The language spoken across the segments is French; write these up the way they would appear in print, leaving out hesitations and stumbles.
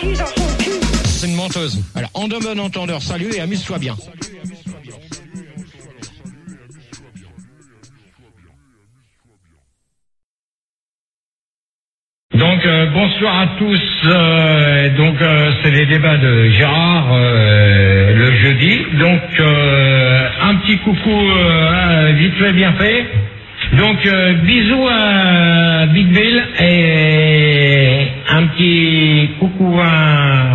C'est une menteuse. Alors, en de bon entendeur, salut et amuse-toi bien. Donc, bonsoir à tous. C'est les débats de Gérard le jeudi. Donc, un petit coucou vite fait, bien fait. Donc, bisous à Big Bill et un petit coucou à...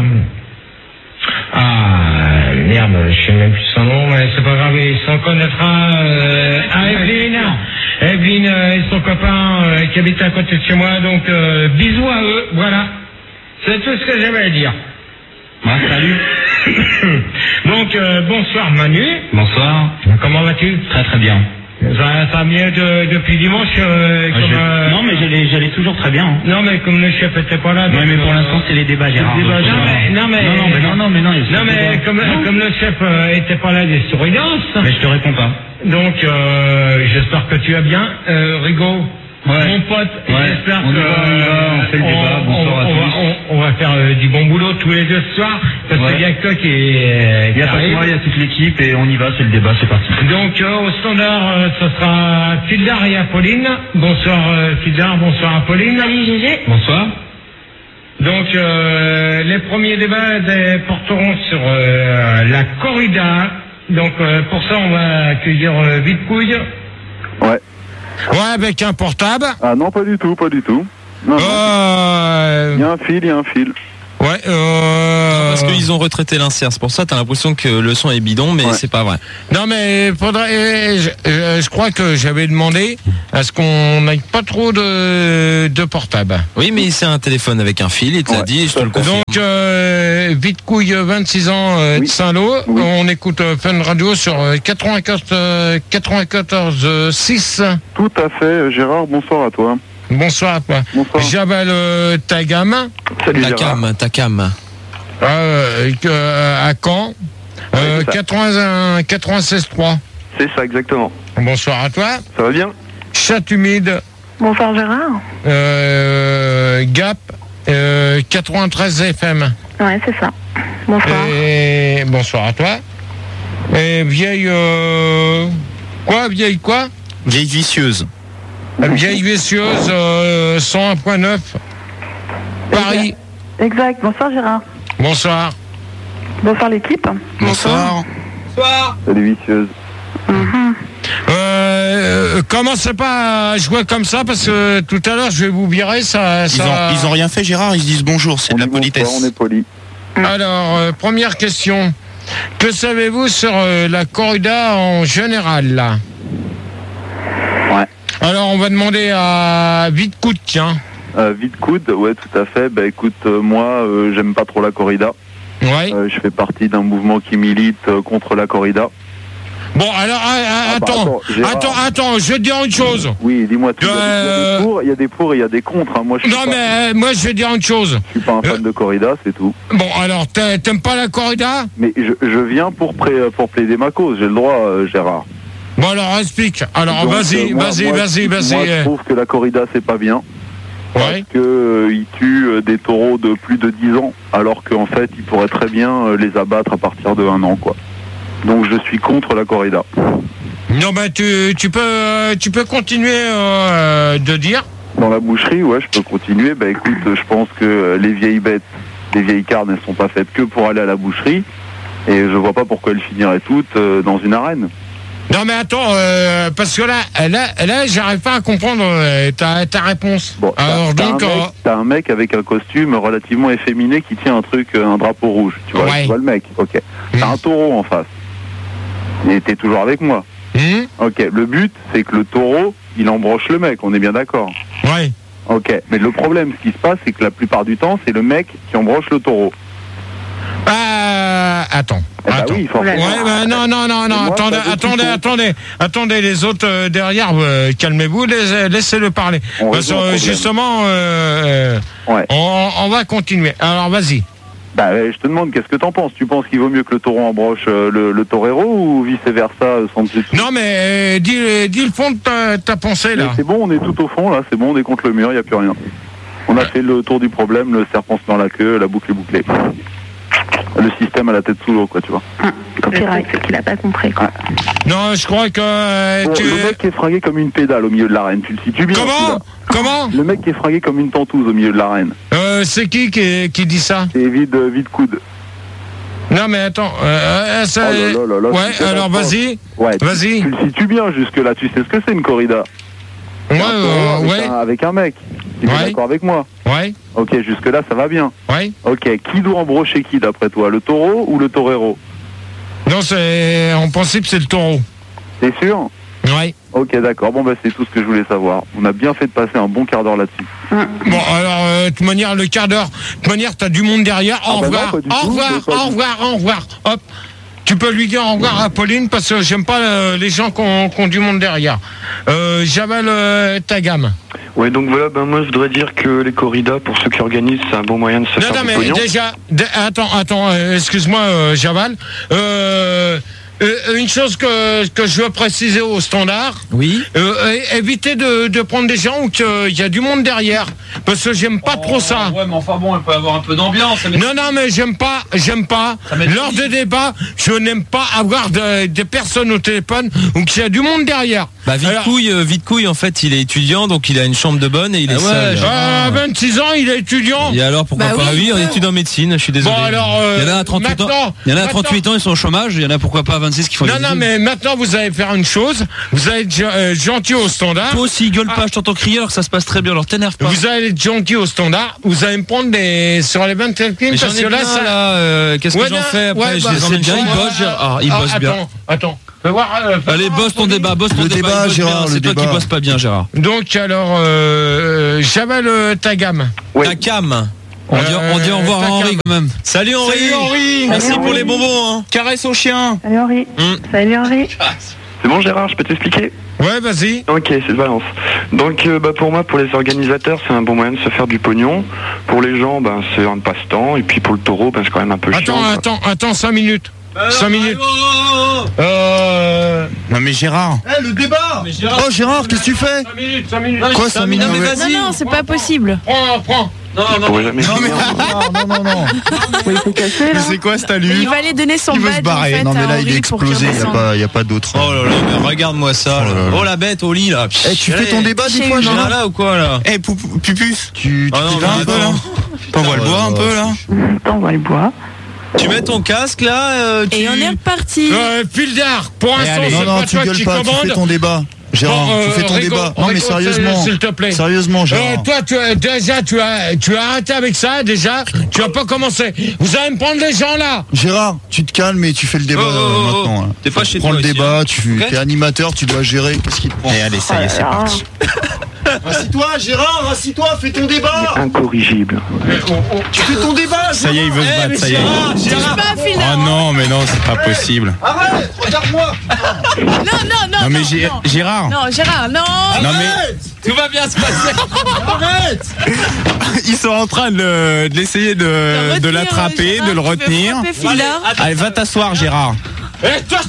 Ah, merde, je sais même plus son nom, mais c'est pas grave, il s'en connaîtra. À Evelyne et son copain qui habite à côté de chez moi, donc bisous à eux, voilà. C'est tout ce que j'avais à dire. Ouais, salut. Donc, bonsoir Manu. Bonsoir. Comment vas-tu? Très très bien. Ça va mieux depuis dimanche Non, mais j'allais toujours très bien. Hein. Non, mais comme le chef était pas là... Oui, mais pour l'instant, c'est les débats, Gérard. Non, mais comme le chef était pas là des surveillances... Mais je te réponds pas. Donc, j'espère que tu vas bien. Rigaud, ouais. mon pote, ouais. j'espère on fait le débat. Bonsoir à tous. On va faire du bon boulot tous les deux ce soir, parce qu'il y a que toi qui est... Il y a pas que moi, il y a toute l'équipe, et on y va, c'est le débat, c'est parti. Donc, au standard, ce sera Fildar et Apolline. Bonsoir Fildar, bonsoir Apolline. Salut Gégé. Bonsoir. Donc, les premiers débats porteront sur la corrida. Donc, pour ça, on va accueillir Vite Couille. Ouais. Ouais, avec un portable. Ah non, pas du tout. Non, il y a un fil. Ouais, parce qu'ils ont retraité l'insert, c'est pour ça que t'as l'impression que le son est bidon, mais c'est pas vrai. Non, mais faudrait. Je crois que j'avais demandé à ce qu'on n'aille pas trop de portable. Oui, mais c'est un téléphone avec un fil, il te l'a dit, je te le confirme. Donc, Vite Couille, 26 ans, de Saint-Lô. Oui. On écoute Fun Radio sur 94.6. Tout à fait, Gérard, bonsoir à toi. Bonsoir à toi. Bonsoir. Jabal Tagam. Salut Gérard. Ta cam. À Caen. Ouais, 96.3. C'est ça, exactement. Bonsoir à toi. Ça va bien? Chat humide. Bonsoir Gérard. Gap. 93 FM. Ouais, c'est ça. Bonsoir. Et bonsoir à toi. Et vieille quoi? Vieille vicieuse. Vieille vicieuse 101.9 Paris. Exact. Bonsoir Gérard. Bonsoir. Bonsoir l'équipe. Bonsoir. Salut vicieuse. Commencez pas à jouer comme ça parce que tout à l'heure je vais vous virer ça. Ils ont rien fait, Gérard, ils se disent bonjour, c'est de la politesse. On est poli. Alors, première question. Que savez-vous sur la corrida en général là? Ouais. Alors on va demander à Vite Coude, tiens. Vite coude, ouais, tout à fait. Bah écoute, moi, j'aime pas trop la corrida. Ouais. Je fais partie d'un mouvement qui milite contre la corrida. Bon, alors, attends, je vais te dire une chose. Oui, dis-moi tout. Il y a des pour et il y a des contre. Hein. Moi, je vais te dire une chose. Je suis pas un fan de corrida, c'est tout. Bon, alors, t'aimes pas la corrida? Mais je viens pour plaider ma cause, j'ai le droit, Gérard. Bon, alors, explique. Alors, Donc, vas-y. Moi, je trouve que la corrida, c'est pas bien. Ouais. Parce qu'ils tuent des taureaux de plus de 10 ans, alors qu'en fait, ils pourraient très bien les abattre à partir de 1 an, quoi. Donc, je suis contre la corrida. Non, ben, tu peux continuer de dire. Dans la boucherie, ouais, je peux continuer. Bah, écoute, je pense que les vieilles bêtes, les vieilles carnes, elles sont pas faites que pour aller à la boucherie. Et je vois pas pourquoi elles finiraient toutes dans une arène. Non mais attends, parce que là, j'arrive pas à comprendre ta réponse. Bon, alors t'as un mec avec un costume relativement efféminé qui tient un drapeau rouge. Tu vois, ouais. Tu vois le mec. Ok. T'as un taureau en face. Et t'es toujours avec moi. Ok. Le but, c'est que le taureau, il embroche le mec. On est bien d'accord. Ouais. Ok. Mais le problème, ce qui se passe, c'est que la plupart du temps, c'est le mec qui embroche le taureau. Attends. Oui, forcément. Ouais, bah, non. Attendez, les autres derrière, calmez-vous, laissez-le parler. Parce que justement, on va continuer. Alors, vas-y. Bah, je te demande, qu'est-ce que t'en penses? Tu penses qu'il vaut mieux que le taureau embroche le torero ou vice-versa sans dessus? Non, mais dis le fond de ta pensée, là. C'est bon, on est tout au fond, là. C'est bon, on est contre le mur, il n'y a plus rien. On On a fait le tour du problème, le serpent se met dans la queue, la boucle est bouclée. Le système à la tête sous l'eau, quoi, tu vois. Copyright, c'est qu'il a pas compris, quoi. Non, je crois que Bon, le mec qui est fragué comme une pédale au milieu de l'arène, tu le situes bien. Comment Le mec qui est fragué comme une tentouse au milieu de l'arène. C'est qui dit ça? C'est vide coude. Non mais attends, ça... ouais, alors vas-y. Ouais, vas-y. Tu le situes bien jusque là, tu sais ce que c'est une corrida. Ouais, avec un mec. Tu es d'accord avec moi? Ouais. Ok, jusque là ça va bien. Ouais. Ok, qui doit embrocher qui d'après toi? Le taureau ou le torero? Non, en principe c'est le taureau. T'es sûr? Ouais. Ok, d'accord. Bon, bah, c'est tout ce que je voulais savoir. On a bien fait de passer un bon quart d'heure là-dessus. Bon, alors, de toute manière, le quart d'heure, de toute manière, t'as du monde derrière. Au revoir, au revoir. Hop. Tu peux lui dire au revoir à Pauline parce que j'aime pas les gens qui ont du monde derrière. J'avale ta gamme. Ouais, donc voilà, moi je voudrais dire que les corridas, pour ceux qui organisent, c'est un bon moyen de se faire du pognon. Non, mais déjà, attends, excuse-moi, Javal. Une chose que je veux préciser au standard. Oui. Évitez de prendre des gens où il y a du monde derrière. Parce que j'aime pas trop ça. Ouais, mais enfin bon, il peut y avoir un peu d'ambiance. Non, mais j'aime pas. Lors de débat, je n'aime pas avoir des personnes au téléphone où il y a du monde derrière. Bah, vite couille, en fait, il est étudiant, donc il a une chambre de bonne et il est seul. À 26 ans, il est étudiant. Et alors, pourquoi pas? Oui, on est étudiant en médecine, je suis désolé. Bon, alors, il y en a à 38 ans. Il y en a à 38 ans, ils sont au chômage. Il y en a pourquoi pas à 26 qui font des études. Non, mais maintenant, vous allez faire une chose. Vous allez être gentil au standard. Toi aussi, gueule pas, je t'entends crier alors que ça se passe très bien. Alors, t'énerve pas. Vous allez être gentil au standard. Vous allez me prendre sur les 25 films. Parce que là, qu'est-ce que j'en fais après? Je les emmène bien. Il bosse bien. Attends. Allez, bosse ton débat, Gérard, c'est toi qui bosse pas bien, Gérard. Donc, alors, j'avale ta gamme. Ta cam. On dit au revoir à Henri quand même. Salut Henri. Salut Henri. Merci Salut, pour Henri. les bonbons. Caresse au chien. Salut Henri. Salut Henri. C'est bon Gérard, je peux t'expliquer? Ouais, vas-y. Ok, c'est de balance. Donc pour moi, pour les organisateurs, c'est un bon moyen de se faire du pognon. Pour les gens, c'est un passe-temps. Et puis pour le taureau, c'est quand même un peu chiant. Attends, 5 minutes. 5 minutes. Non mais Gérard. Le débat. Mais Gérard. Oh Gérard, qu'est-ce que tu fais? 5 minutes. Quoi 5 minutes? mais vas-y. Non, c'est pas possible. Prends. Non. Oui, il s'est cassé, là. Mais c'est quoi cette allure? Il va aller donner son Il veut badge se barrer. en fait, Non mais à là il Henri est pour qu'il explosé, redescende. il y a pas d'autre. Oh là là, mais regarde-moi ça. Là. Oh la bête au lit là. Tu fais ton débat des Chez fois, Humain. Gérard? Là ou quoi là? Pupus, tu Ah non, fais un peu là? T'envoies le bois un peu là? T'envoies le bois. Tu mets ton casque là. Et on est reparti. Fildar, pour l'instant, Non, c'est non, pas tu toi gueules qui pas, tu fais commande. ton débat. Gérard, tu fais ton débat. Non mais sérieusement. S'il te plaît. Sérieusement, Gérard. Toi, tu as arrêté avec ça déjà. Tu as pas commencé. Vous allez me prendre les gens là. Gérard, tu te calmes et tu fais le débat maintenant. Là. T'es pas chez Prends toi le ici, débat, hein. tu es animateur, tu dois gérer. Qu'est-ce qui te prend? Allez, ça y est, c'est parti. Assis-toi, Gérard, assis-toi, fais ton débat. Incorrigible. Tu fais ton débat. Ça y est, il veut se battre, ça y est. Touche pas, Philin. Oh non, mais non, c'est pas possible. Arrête, regarde-moi. Non, mais Gérard. Non, Gérard, non. Non mais Tout va bien se passer. Arrête. ils sont en train de l'essayer de l'attraper, de le retenir. Allez, va t'asseoir, Gérard. Et toi,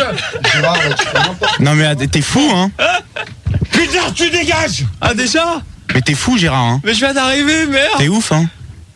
Non mais t'es fou, hein? Putain, tu dégages. Ah déjà? Mais t'es fou, Gérard, hein? Mais je viens d'arriver, merde. T'es ouf, hein?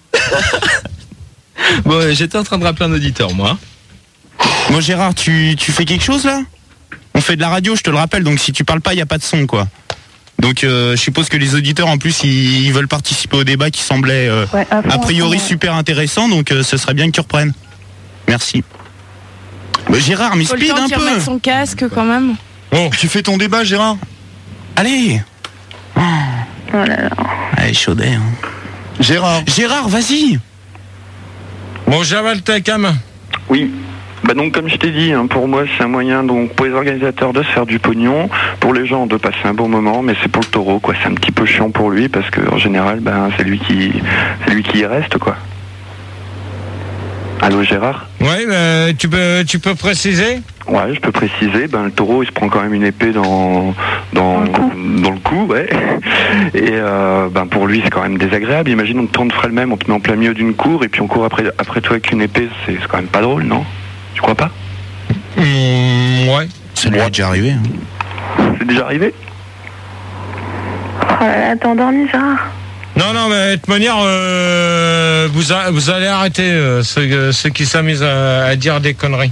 Bon, j'étais en train de rappeler un auditeur, moi. Bon, Gérard, tu fais quelque chose là? On fait de la radio, je te le rappelle, donc si tu parles pas, il y a pas de son, quoi. Donc je suppose que les auditeurs en plus ils veulent participer au débat qui semblait a priori super intéressant, donc ce serait bien que tu reprennes. Merci. Bah, Gérard, mais Faut le speed temps un qu'il peu. remette son casque quand même. Bon, tu fais ton débat, Gérard. Allez. Oh là là. Allez, chaudé. Hein. Gérard, vas-y. Bon, j'avale ta cam. Oui. Donc comme je t'ai dit, pour moi c'est un moyen donc pour les organisateurs de se faire du pognon, pour les gens de passer un bon moment, mais c'est pour le taureau quoi, c'est un petit peu chiant pour lui parce que en général c'est lui qui y reste quoi. Allô Gérard? Ouais, tu peux préciser? Ouais, je peux préciser, le taureau il se prend quand même une épée dans le cou, ouais. Et pour lui c'est quand même désagréable. Imagine on te tourne le même, on te met en plein milieu d'une cour et puis on court après toi avec une épée, c'est quand même pas drôle, non? Tu crois pas? Ouais. Ça lui est déjà arrivé. Hein. C'est déjà arrivé? Oh là là, t'es endormi, Gérard? Non, mais de toute manière, vous allez arrêter ceux qui s'amusent à dire des conneries.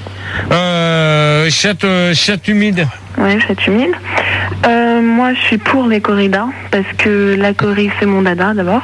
Chat humide. Ouais, chat humide. Moi, je suis pour les corridas, parce que la corrida, c'est mon dada, d'abord.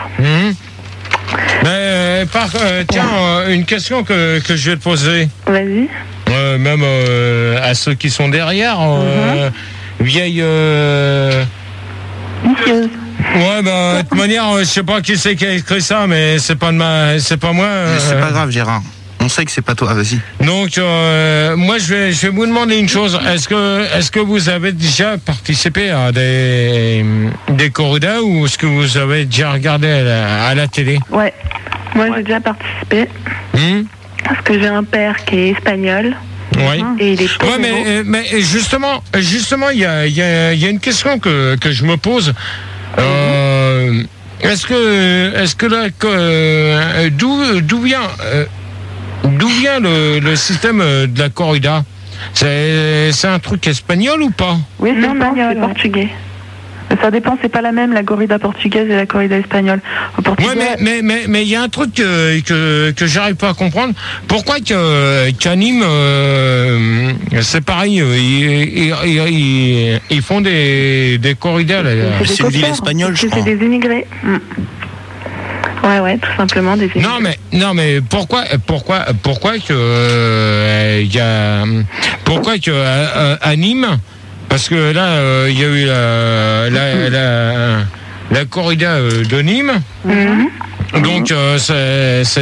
Mais, tiens, une question que je vais te poser. Vas-y. Même à ceux qui sont derrière, vieille... Vicieuse. Ouais, de toute manière, je sais pas qui c'est qui a écrit ça, mais c'est pas moi. C'est pas grave, Gérard. On sait que c'est pas toi, vas-y. Donc, moi, je vais vous demander une chose. Est-ce que vous avez déjà participé à des corridas ou est-ce que vous avez déjà regardé à la télé? Ouais. Moi, j'ai déjà participé. Parce que j'ai un père qui est espagnol. Oui. Et il est mais justement, il y a une question que je me pose. Est-ce que là, d'où vient le système de la corrida? C'est un truc espagnol ou pas? Oui, c'est espagnol, portugais. Ça dépend, c'est pas la même, la corrida portugaise et la corrida espagnole. Au Portugal... Ouais, mais il y a un truc que j'arrive pas à comprendre. Pourquoi qu'à Nîmes, c'est pareil, ils font des corridas là. C'est une ville espagnole, je crois. C'est des immigrés. Ouais, tout simplement des immigrés. Non, mais pourquoi que à Nîmes? Parce que là, il y a eu la corrida de Nîmes. Donc, ça a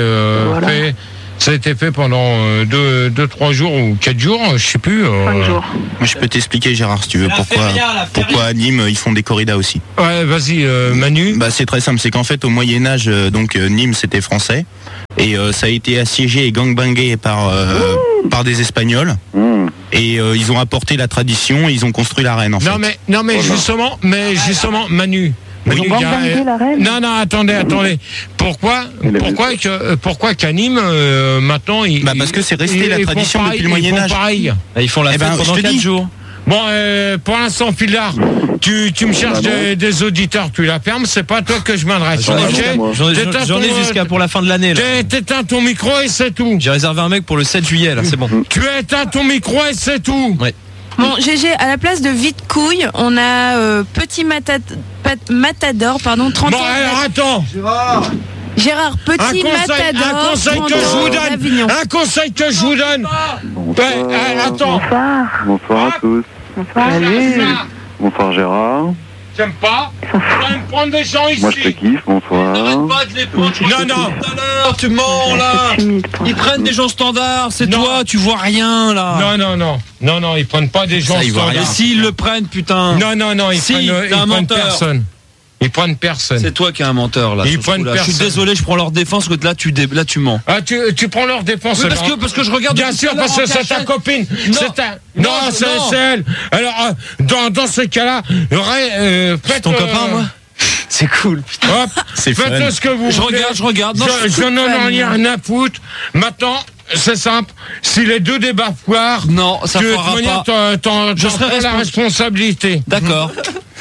été fait pendant 2-3 jours ou 4 jours, je sais plus. 5 jours. Moi, je peux t'expliquer, Gérard, si tu veux, pourquoi à Nîmes, ils font des corridas aussi. Ouais, vas-y, Manu. C'est très simple, c'est qu'en fait, au Moyen-Âge, Nîmes, c'était français. Et ça a été assiégé et gangbangé par des Espagnols. Et ils ont apporté la tradition, ils ont construit l'arène, en fait. Non, mais justement, Manu. Non, attendez. Pourquoi qu'à Nîmes, maintenant, parce que c'est resté la tradition depuis le Moyen-Âge. Ils font la fête pendant 4 jours. Bon, pour l'instant, Filard, tu me cherches des auditeurs, tu la fermes, c'est pas à toi que je m'adresse. J'en ai jusqu'à pour la fin de l'année. T'éteins ton micro et c'est tout. J'ai réservé un mec pour le 7 juillet, là, c'est bon. Tu éteins ton micro et c'est tout. Ouais. Bon, GG, à la place de vite couille, on a petit matador, 30 ans. Bon, alors attends. Gérard, petit matador, 30 ans d'Avignon. Un conseil que je vous donne. Attends. Bonsoir à tous. Salut. Bonsoir Gérard. J'aime pas. Tu vas me prendre des gens ici. Moi je te kiffe, bonsoir. Pas de les prendre. Non. Tu mens là. Ils prennent des gens standards, c'est toi, tu vois rien là. Non, ils prennent pas des gens standards. Et s'ils le prennent, putain. Non, ils prennent personne. Ils prennent personne. C'est toi qui es un menteur là. Ils prennent personne. Je suis désolé, je prends leur défense parce que là tu mens. Ah, tu prends leur défense. Oui, parce que je regarde. Bien sûr, parce que c'est ta copine. Non, c'est elle. Alors, dans ce cas-là, faites ton copain, moi. C'est cool, putain. Hop, faites ce que vous voulez. Je regarde. Non, je n'en ai rien à foutre. Maintenant, c'est simple. Si les deux débats foirent, non, ça fera pas. Je serai la responsabilité. D'accord.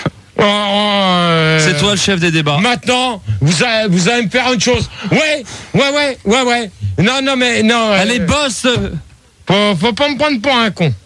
C'est toi le chef des débats. Maintenant, vous allez me faire une chose. Ouais. Non. Allez, boss. Faut pas me prendre pour un con.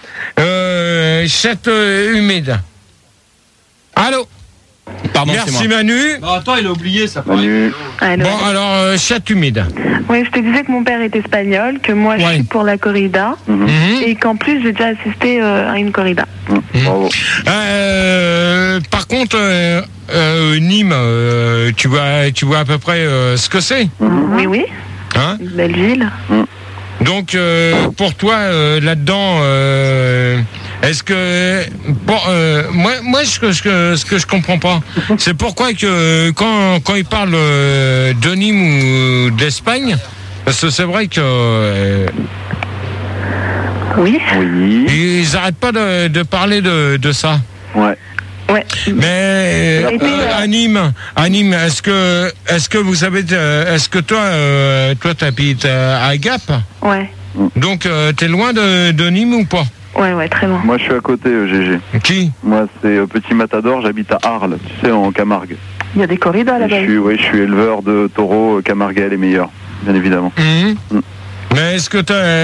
Chat humide. Allô. Pardon, merci Manu. Attends, il a oublié ça. Manu. Bon, alors, chat humide. Oui, je te disais que mon père est espagnol, que moi je suis pour la corrida, et qu'en plus j'ai déjà assisté à une corrida. Bravo. Par contre, Nîmes, tu vois à peu près ce que c'est. Oui. Hein? Une belle ville. Donc, pour toi, là-dedans, est-ce que... moi, ce que je comprends pas, c'est pourquoi que quand ils parlent de Nîmes ou d'Espagne, parce que c'est vrai que... Oui. Ils n'arrêtent pas de parler de ça. Ouais. Mais à Nîmes, est-ce que vous savez, est-ce que toi t'habites à Gap? Ouais. Donc t'es loin de Nîmes ou pas? Ouais, très loin. Moi je suis à côté, GG. Qui? Moi c'est Petit Matador, j'habite à Arles, tu sais, en Camargue. Il y a des corridas là-bas. Je suis éleveur de taureaux. Camarguais les meilleurs, bien évidemment. Mais est-ce que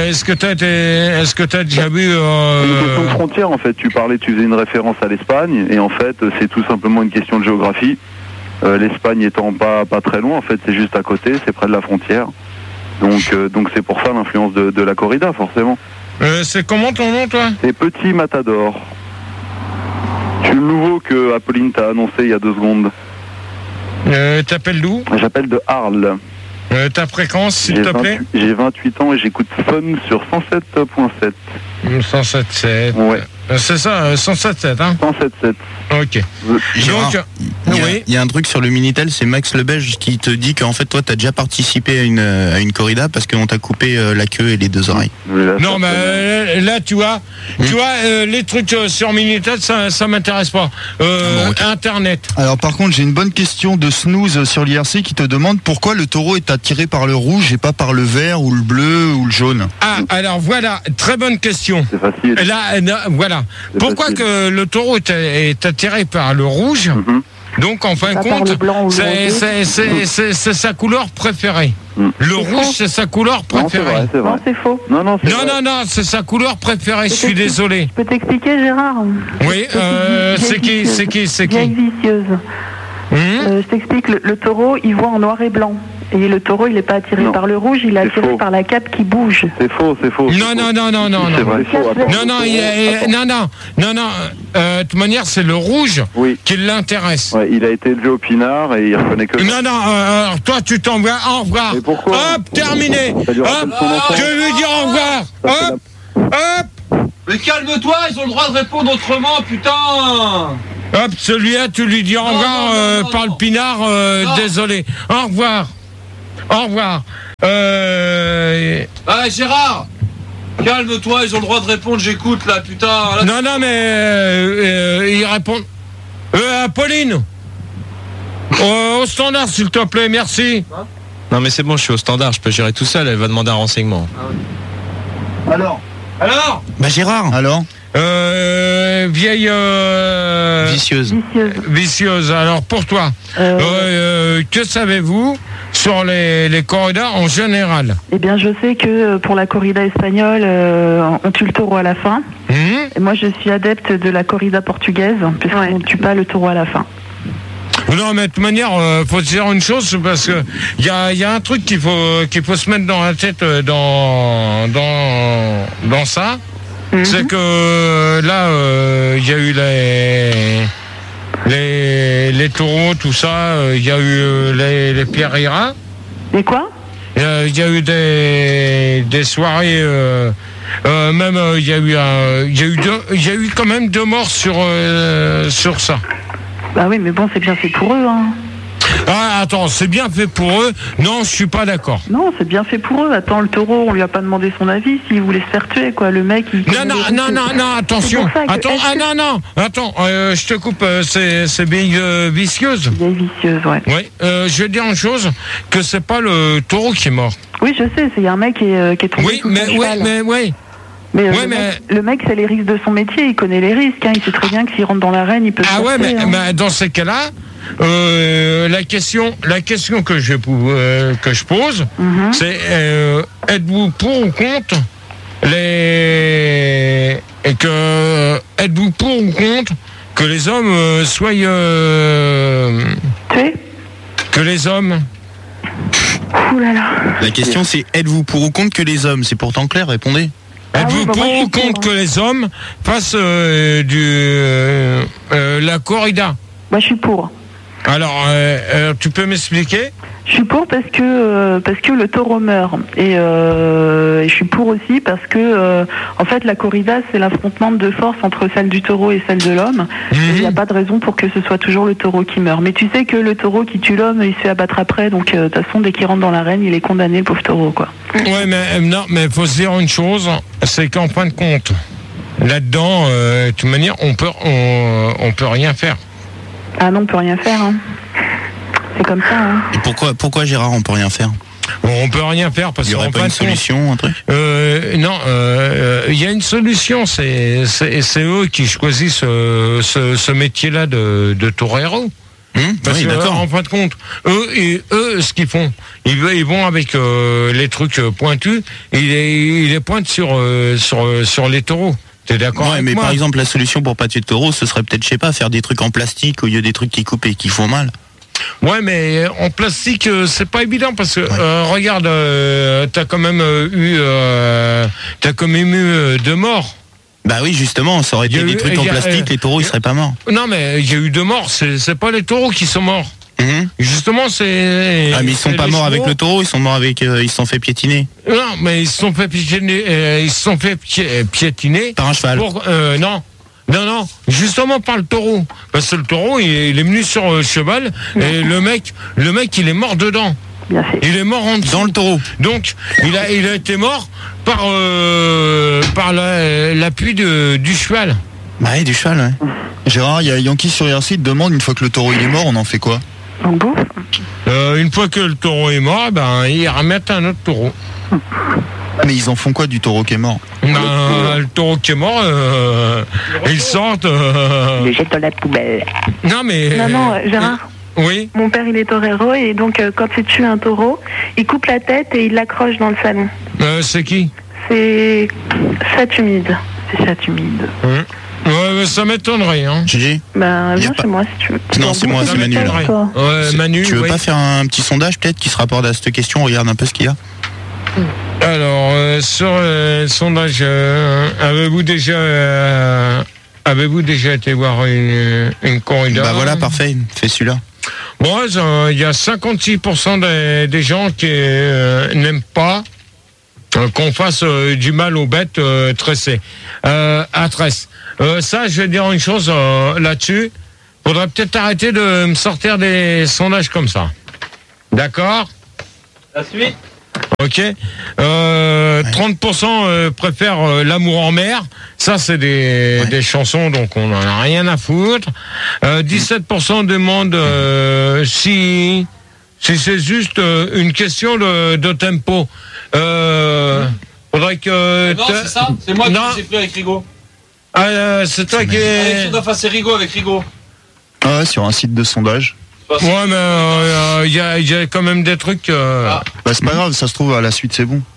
t'as déjà vu C'est une question de frontière en fait. Tu faisais une référence à l'Espagne et en fait c'est tout simplement une question de géographie. L'Espagne étant pas très loin, en fait c'est juste à côté, c'est près de la frontière. Donc c'est pour ça l'influence de la corrida forcément. C'est comment ton nom toi? C'est Petit Matador. Je suis le nouveau que Apolline t'a annoncé il y a 2 secondes. T'appelles d'où? J'appelle de Arles. Ta fréquence, s'il te plaît? J'ai 28 ans et j'écoute Fun sur 107.7. 107.7. Ouais. C'est ça, 107.7, hein? 107.7. Ok. Gérard, Donc, il y a un truc sur le Minitel, c'est Max le Belge qui te dit qu'en fait, toi, t'as déjà participé à une corrida parce qu'on t'a coupé la queue et les 2 oreilles. Non, mais là, tu vois, les trucs sur Minitel, ça m'intéresse pas. Internet. Alors, par contre, j'ai une bonne question de Snooze sur l'IRC qui te demande pourquoi le taureau est attiré par le rouge et pas par le vert ou le bleu ou le jaune. Ah, alors voilà, très bonne question. C'est facile. Là, voilà. Pourquoi que le taureau est attiré par le rouge? Donc, en fin de compte, c'est sa couleur préférée. Le rouge, c'est sa couleur préférée. Non, c'est vrai. Non, c'est faux. Non, c'est sa couleur préférée. Je suis désolé. Je peux t'expliquer, Gérard? Oui, c'est qui? Vieille vicieuse. Je t'explique, le taureau, il voit en noir et blanc. Et le taureau, il n'est pas attiré par le rouge, il est attiré par la cape qui bouge. C'est faux. Non. C'est vrai, faux. Non. De toute manière, c'est le rouge qui l'intéresse. Ouais, il a été élevé au pinard et il reconnaît que... Non, alors toi, tu t'en vas. Au revoir. Mais pourquoi? Hop, terminé. Hop, je lui dis au revoir. Hop. Mais calme-toi, ils ont le droit de répondre autrement, putain. Hop, celui-là, tu lui dis au revoir par le pinard, désolé. Au revoir. Gérard, calme-toi, ils ont le droit de répondre, j'écoute là, putain. Là, non, mais ils répondent. Pauline, au standard, s'il te plaît, merci. Non, mais c'est bon, je suis au standard, je peux gérer tout seul, elle va demander un renseignement. Alors Bah Gérard. Alors vieille vicieuse. Alors pour toi, que savez-vous sur les corridas en général? Eh bien, je sais que pour la corrida espagnole, on tue le taureau à la fin. Et moi, je suis adepte de la corrida portugaise, puisqu'on ne tue pas le taureau à la fin. Non, mais de toute manière, faut se dire une chose, parce que il y a un truc qu'il faut se mettre dans la tête dans ça. C'est que là, il y a eu les taureaux, tout ça. Il y a eu les pierreries. Et quoi? Il y a eu des soirées. Même il y a eu quand même 2 morts sur ça. Bah oui, mais bon, c'est bien fait pour eux, hein. Ah, attends, c'est bien fait pour eux? Non, je suis pas d'accord. Non, c'est bien fait pour eux. Attends, le taureau, on lui a pas demandé son avis s'il voulait se faire tuer, quoi. Le mec, il... Non, attention. Attends, je te coupe, c'est vieille vicieuse. Vieille vicieuse, ouais. Oui, je vais dire une chose, que c'est pas le taureau qui est mort. Oui, je sais, c'est un mec qui est tombé sous son cheval. Mais le mec, c'est les risques de son métier, il connaît les risques, hein, il sait très bien que s'il rentre dans l'arène, il peut... Ah ouais, mais dans ces cas-là, la question que je pose, c'est êtes-vous pour ou contre êtes-vous pour ou contre que les hommes soient tués? Que les hommes... Ouh là là. La question c'est êtes-vous pour ou contre que les hommes? C'est pourtant clair, répondez. Êtes-vous pour ou contre que les hommes fassent la corrida? Moi, je suis pour. Alors, tu peux m'expliquer? Je suis pour parce que le taureau meurt. Et je suis pour aussi parce que, en fait, la corrida, c'est l'affrontement de force entre celle du taureau et celle de l'homme. Il n'y a pas de raison pour que ce soit toujours le taureau qui meurt. Mais tu sais que le taureau qui tue l'homme, il se fait abattre après. Donc, de toute façon, dès qu'il rentre dans l'arène, il est condamné, le pauvre taureau, quoi. Ouais, mais faut se dire une chose, c'est qu'en fin de compte, là-dedans, de toute manière, on peut rien faire. Ah non, on peut rien faire, hein. C'est comme ça, hein. Et pourquoi Gérard, on peut rien faire? On peut rien faire parce qu'il n'y aurait pas une solution, un truc? Non, il y a une solution, c'est eux qui choisissent ce métier-là de torero. Parce oui, que, d'accord. en fin de compte, eux, ce qu'ils font, ils vont avec les trucs pointus, ils les pointent sur les taureaux. T'es d'accord avec mais moi? par exemple, la solution pour pas tuer de taureau, ce serait peut-être, je sais pas, faire des trucs en plastique au lieu des trucs qui coupent et qui font mal. Ouais, mais en plastique, c'est pas évident parce que regarde, t'as quand même eu 2 morts. Bah oui, justement, ça aurait été des trucs en plastique, les taureaux ils seraient pas morts. Non, mais il y a eu 2 morts. C'est pas les taureaux qui sont morts. Justement, c'est. Ah, mais ils sont pas morts avec le taureau, ils sont morts avec. Ils se sont fait piétiner. Non, mais ils se sont fait piétiner. Par un cheval. Non, justement par le taureau. Parce que le taureau, il est venu sur le cheval et le mec, il est mort dedans. Bien fait. Il est mort en dessous. Dans le taureau. Donc, il a été mort par l'appui du cheval. Bah oui, du cheval, ouais. Gérard, il y a Yankee sur RC, te demande, une fois que le taureau il est mort, on en fait quoi? On bouffe. Une fois que le taureau est mort, ils remettent un autre taureau. Ah, mais ils en font quoi du taureau qui est mort? Le taureau qui est mort, ils sortent. Ils le jettent dans la poubelle. Non, mais. Non, Gérard. Oui. Mon père, il est torero et donc quand il tue un taureau, il coupe la tête et il l'accroche dans le salon. C'est qui? C'est Chatumide. C'est Chatumide. Ouais, ça m'étonnerait, hein. Gigi? Ben, viens chez moi si tu veux. Non, c'est moi, c'est Manu. Ouais, Manu. Tu veux pas faire un petit sondage peut-être qui se rapporte à cette question? Regarde un peu ce qu'il y a. Alors, sur le sondage, avez-vous déjà été voir une corrida? Bah voilà, parfait, fais celui-là. Bon, il y a 56% des gens qui n'aiment pas qu'on fasse du mal aux bêtes tressées, à tresse. Ça, je vais dire une chose là-dessus. Faudrait peut-être arrêter de me sortir des sondages comme ça. D'accord? La suite? Ok. 30% préfèrent l'amour en mer. Ça, c'est des chansons, donc on n'en a rien à foutre. 17% demandent si c'est juste une question de tempo. Faudrait que... Non, c'est ça. C'est moi qui sais plus avec Rigaud. C'est toi qui... Alex, on doit faire Rigaud avec Rigaud. Ah ouais, sur un site de sondage. Ouais, mais il y a quand même des trucs... Bah c'est pas grave, ça se trouve à la suite c'est bon.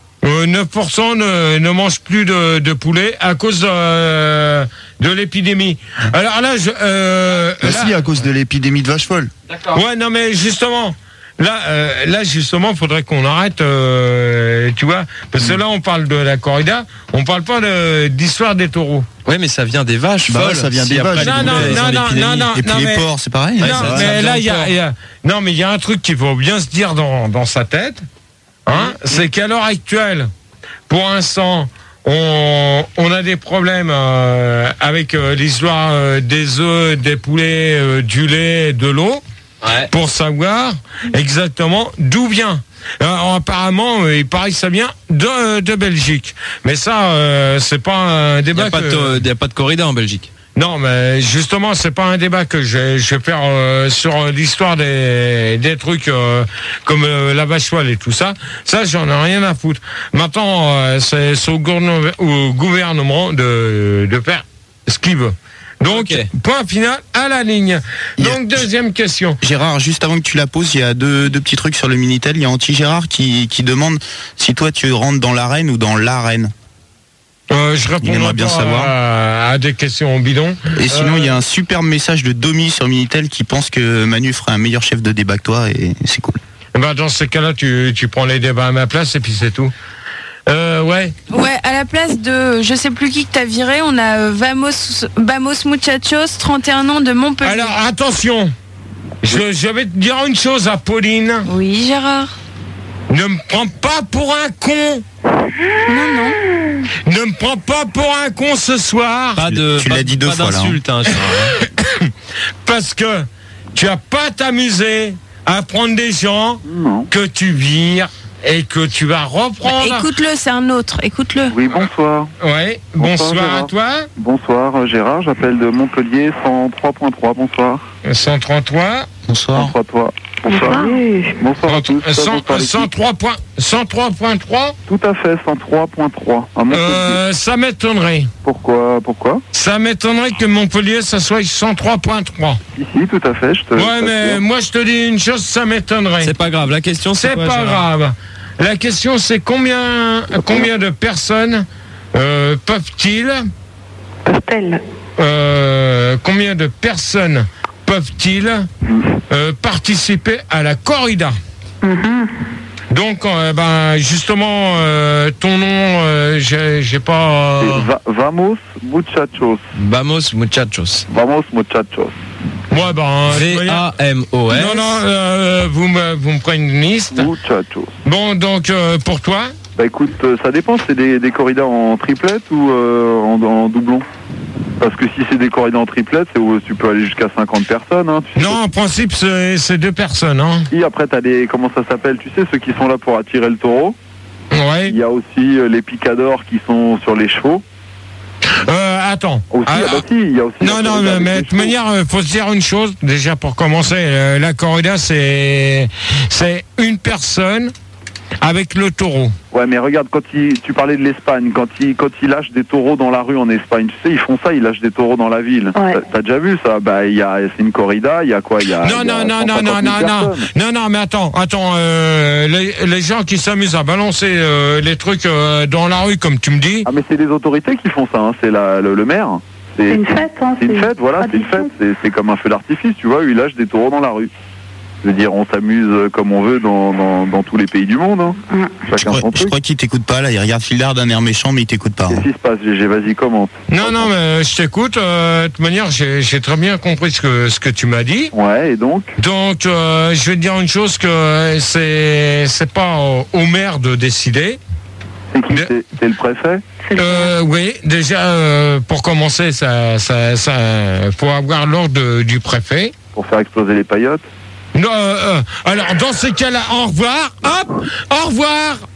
9% ne mangent plus de poulet à cause de l'épidémie. Alors là, si, à cause de l'épidémie de vache folle. D'accord. Ouais, non mais justement... Là, justement, faudrait qu'on arrête, tu vois, parce que là, on parle de la corrida, on parle pas d'histoire des taureaux. Ouais, mais ça vient des vaches. Bah ouais, ça vient des vaches. Non. Et puis les porcs, c'est pareil. Non, mais là, il y a un truc qu'il faut bien se dire dans sa tête, hein, c'est qu'à l'heure actuelle, pour l'instant, on a des problèmes avec l'histoire des œufs, des poulets, du lait, de l'eau. Ouais. Pour savoir exactement d'où vient. Alors, apparemment, il paraît que ça vient de Belgique. Mais ça, c'est pas un débat. Il n'y a pas de corrida en Belgique. Non, mais justement, c'est pas un débat que je vais faire sur l'histoire des trucs comme la vache folle et tout ça. Ça, j'en ai rien à foutre. Maintenant, c'est au gouvernement de faire ce qu'il veut. Donc, point final à la ligne. Donc, deuxième question. Gérard, juste avant que tu la poses, il y a deux petits trucs sur le Minitel. Il y a Anti-Gérard qui demande si toi tu rentres dans l'arène ou dans l'arène. Je réponds bien savoir à des questions bidons. Et sinon, il y a un superbe message de Domi sur Minitel qui pense que Manu ferait un meilleur chef de débat que toi et c'est cool. Bah, dans ce cas-là, tu prends les débats à ma place et puis c'est tout. Ouais. Ouais, à la place de je sais plus qui que t'as viré, on a Vamos Muchachos, 31 ans de Montpellier. Alors attention, je vais te dire une chose à Pauline. Oui, Gérard. Ne me prends pas pour un con. Non. Ne me prends pas pour un con ce soir. Tu l'as dit deux fois là. Hein, parce que tu vas pas t'amuser à prendre des gens que tu vires. Et que tu vas reprendre. Bah, écoute-le, c'est un autre. Écoute-le. Oui, bonsoir. Ouais, bonsoir à toi. Bonsoir Gérard, j'appelle de Montpellier 103.3, bonsoir. 133. Bonsoir. 103.3. Bonsoir à tous. 103.3. Tout à fait, 103.3. Ça m'étonnerait. Pourquoi Ça m'étonnerait que Montpellier, ça soit 103.3. Si, tout à fait. Ouais, mais moi je te dis une chose, ça m'étonnerait. C'est pas grave, la question c'est quoi, pas grave. La question c'est combien de personnes peuvent-elles participer à la corrida? Donc, justement, ton nom, j'ai pas... Vamos Muchachos. Vamos Muchachos. Ouais, V-A-M-O-S. Non, vous me prenez une liste. Muchachos. Bon, donc, pour toi? Bah écoute, ça dépend, c'est des corridas en triplette ou en doublon? Parce que si c'est des corridas en triplette, tu peux aller jusqu'à 50 personnes. Hein, non, en principe, c'est 2 personnes. Hein. Et après, t'as comment ça s'appelle, tu sais, ceux qui sont là pour attirer le taureau. Ouais. Il y a aussi les picadors qui sont sur les chevaux. Attends. Aussi, il y a aussi... Non, mais de toute manière, faut se dire une chose, déjà pour commencer, la corrida, c'est une personne avec le taureau. Ouais, mais regarde, quand tu parlais de l'Espagne, quand ils lâchent des taureaux dans la rue en Espagne, tu sais, ils font ça, ils lâchent des taureaux dans la ville. Ouais. T'as déjà vu ça? Bah, c'est une corrida, il y a quoi? Non, mais attends, les gens qui s'amusent à balancer les trucs dans la rue, comme tu me dis. Ah, mais c'est les autorités qui font ça, hein, c'est le maire. C'est une fête, hein. C'est une fête, voilà, c'est une fête. C'est comme un feu d'artifice, tu vois, ils lâchent des taureaux dans la rue. Je veux dire, on s'amuse comme on veut dans tous les pays du monde. Hein. Je crois qu'il t'écoute pas là. Il regarde Fildard d'un air méchant, mais il t'écoute pas. Qu'est-ce qui se passe, GG? Vas-y, commente. Non, mais je t'écoute. De toute manière, j'ai très bien compris ce que tu m'as dit. Ouais, et donc je vais te dire une chose, que c'est pas au maire de décider. C'est qui? C'est le préfet? Oui, déjà, pour commencer, ça faut avoir l'ordre du préfet. Pour faire exploser les paillotes? Non, alors dans ces cas-là, au revoir, hop, au revoir.